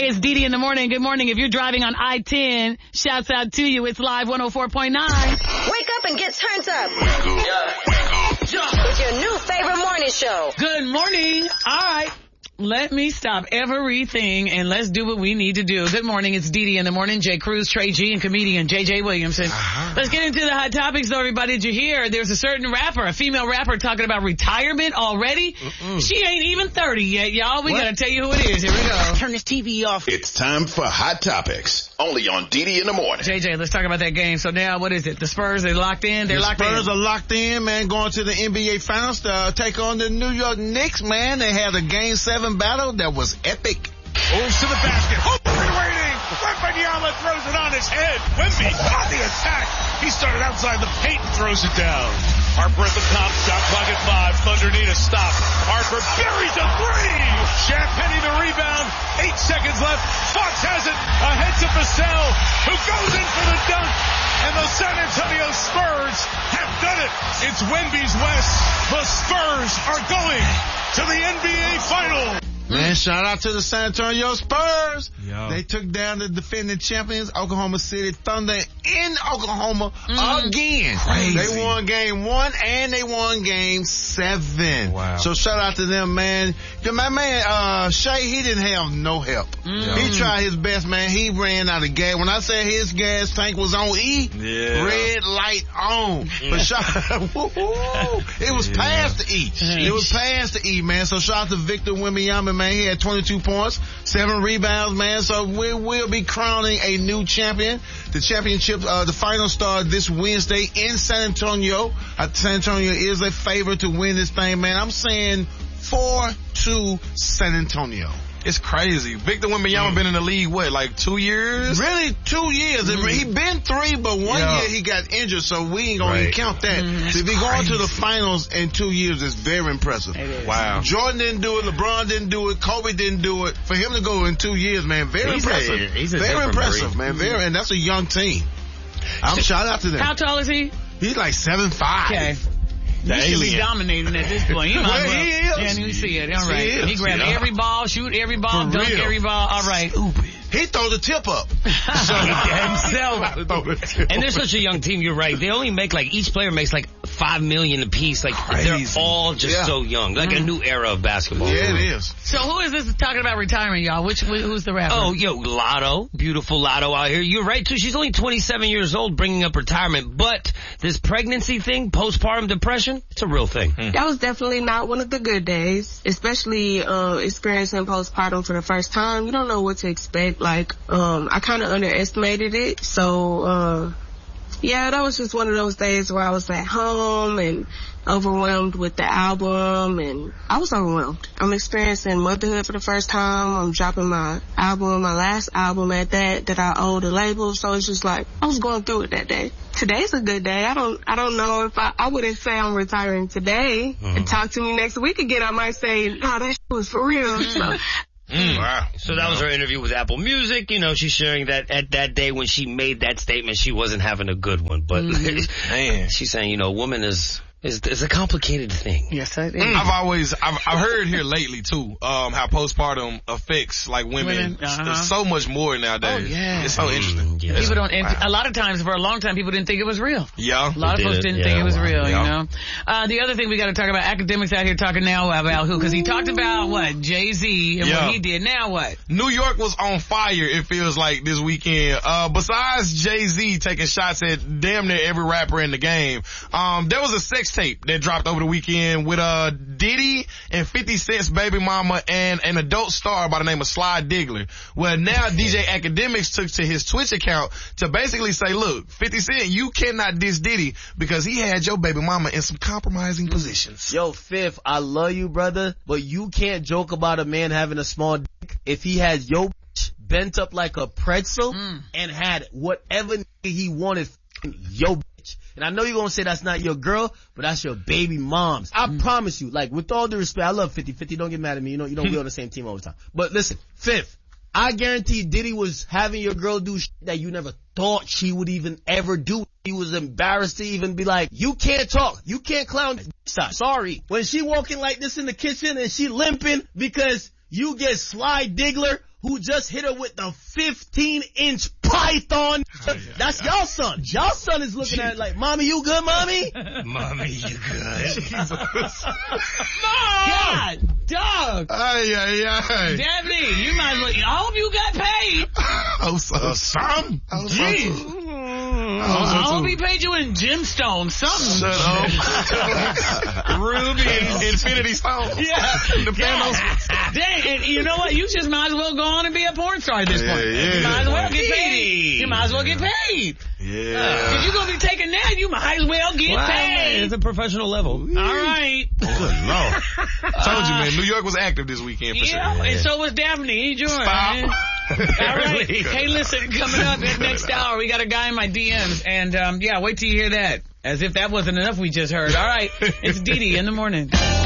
Hey, it's Dee Dee in the morning. Good morning. If you're driving on I-10, shouts out to you. It's live 104.9. Wake up and get turned up. With your new favorite morning show. Good morning. All right. Let me stop everything and let's do what we need to do. Good morning. It's Dee Dee in the morning. Jay Cruz, Trey G, and comedian J.J. Williamson. Let's get into the hot topics, though, everybody. Did you hear? There's a certain rapper, a female rapper, talking about retirement already. She ain't even 30 yet, y'all. We got to tell you who it is. Here we go. Turn this TV off. It's time for Hot Topics, only on Dee Dee in the morning. JJ, let's talk about that game. So now, what is it? The Spurs, they're locked in? The Spurs are locked in, man, going to the NBA Finals to take on the New York Knicks, man. They had a Game 7 battle that was epic. Moves to the basket. Waiting. Wembanyama throws it on his head. Wemby on the attack. He started outside the paint and throws it down. Harper at the top. Shot clock at 5. Thunder need a stop. Harper buries a three. Shaq Penny the rebound. 8 seconds left. Fox has it. Ahead to Vassell, who goes in for the dunk. And the San Antonio Spurs have done it. It's Wemby's West. The Spurs are going to the NBA Finals. Man, shout out to the San Antonio Spurs. Yo. They took down the defending champions, Oklahoma City Thunder, in Oklahoma again. Crazy. They won Game 1 and they won Game 7. Wow. So shout out to them, man. My man, Shea, he didn't have no help. He tried his best, man. He ran out of gas. When I said his gas tank was on E, red light on. But it was past the E. It was past the E, man. So shout out to Victor Wembanyama, man. He had 22 points, 7 rebounds, man. So we will be crowning a new champion. The championship, the final start this Wednesday in San Antonio. San Antonio is a favorite to win this thing, man. I'm saying 4-2 San Antonio. It's crazy. Victor Wembanyama been in the league, what, like 2 years? Really, 2 years. He been 3, but 1 year he got injured, so we ain't gonna even count that. So if he going to the finals in 2 years, it's very impressive. Wow. Jordan didn't do it, LeBron didn't do it, Kobe didn't do it. For him to go in 2 years, man, very impressive. He's a very impressive, man. And that's a young team. I'm shout out to them. How tall is he? He's like 7'5". Okay. He should be dominating at this point. He might as well. He is. Yeah, you see it. All right. He He grabbed every ball, shoot every ball, For dunk real. every ball. All right. He throws the tip up. Himself. And they're such a young team, you're right. They only make each player makes $5 million a piece. They're all just so young. Like a new era of basketball. Yeah, it is. So who is this talking about retirement, y'all? Who's the rapper? Oh, Lotto. Beautiful Lotto out here. You're right, too. She's only 27 years old bringing up retirement. But this pregnancy thing, postpartum depression, it's a real thing. That was definitely not one of the good days, especially experiencing postpartum for the first time. You don't know what to expect. I kind of underestimated it. So, that was just one of those days where I was at home and overwhelmed with the album, and I was overwhelmed. I'm experiencing motherhood for the first time. I'm dropping my last album at that I owe the label. So it's just I was going through it that day. Today's a good day. I don't know if I wouldn't say I'm retiring today. And talk to me next week again. I might say, no, that was for real. So. Wow. So that was her interview with Apple Music. She's sharing that at that day when she made that statement, she wasn't having a good one. But she's saying, woman is a complicated thing. Yes, it is. I've heard here lately too, how postpartum affects women so much more nowadays. Oh, yeah. It's so interesting. Yeah. People don't, a lot of times, for a long time, people didn't think it was real. Yeah. A lot of folks didn't think it was real, Yeah. The other thing we got to talk about, academics out here talking now about who, because he talked about what, Jay-Z and what he did. Now what? New York was on fire, it feels like, this weekend. Besides Jay-Z taking shots at damn near every rapper in the game, there was a sex tape that dropped over the weekend with Diddy and 50 Cent's baby mama and an adult star by the name of Sly Diggler. Well, now DJ Academics took to his Twitch account to basically say, look, 50 Cent, you cannot diss Diddy because he had your baby mama in some compromising positions. Yo, Fifth, I love you, brother, but you can't joke about a man having a small dick if he has your bitch bent up like a pretzel and had whatever he wanted yo bitch. And I know you're gonna say that's not your girl, but that's your baby mom's. I promise you, with all due respect, I love 50. 50, don't get mad at me. We're on the same team all the time. But listen, Fifth, I guarantee Diddy was having your girl do shit that you never thought she would even ever do. He was embarrassed to even be like, you can't talk. You can't clown. Sorry. When she walking like this in the kitchen and she limping because you get Sly Diggler, who just hit her with the 15-inch python. That's y'all son. Y'all son is looking at it like, mommy, you good, mommy? Mommy, you good? God, dog. Daphne, you might as well. I hope you got paid. Some? Jeez. I hope he paid you in gemstones, something. Shut up. Ruby and Infinity Stone. Yeah. The Thanos. Dang, and you know what? You just might as well go on and be a porn star at this point. You might as well get paid. You might as well get paid. Yeah. If you're going to be taking that, you might as well get paid. It's a professional level. All right. Good Lord. Told you, man. New York was active this weekend for sure. And so was Daphne. Enjoy. Stop. Man. All right. Hey, listen, coming up at next hour, we got a guy in my DMs. And, wait till you hear that. As if that wasn't enough we just heard. All right. It's Dee Dee in the morning.